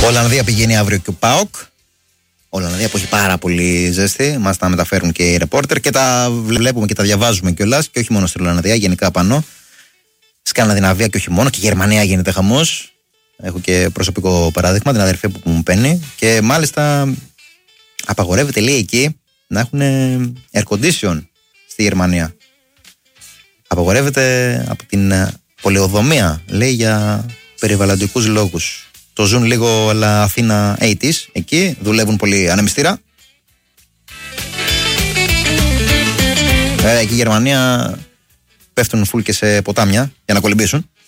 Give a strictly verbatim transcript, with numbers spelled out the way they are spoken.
Ολλανδία πηγαίνει αύριο και ο ΠΑΟΚ. Ολλανδία που έχει πάρα πολύ ζέστη. Μας τα μεταφέρουν και οι ρεπόρτερ και τα βλέπουμε και τα διαβάζουμε κιόλας. Και όχι μόνο στην Ολλανδία, γενικά πάνω. Σκανδιναβία και όχι μόνο. Και η Γερμανία γίνεται χαμός. Έχω και προσωπικό παράδειγμα, την αδερφή που μου παίρνει. Και μάλιστα απαγορεύεται, λέει, εκεί να έχουν air condition στη Γερμανία. Απαγορεύεται από την πολεοδομία, λέει, για περιβαλλοντικούς λόγους. Το ζουν λίγο, αλλά Αθήνα ογδόντα, εκεί δουλεύουν πολύ ανεμιστήρα. Ε, εκεί η Γερμανία πέφτουν φουλ και σε ποτάμια για να κολυμπήσουν.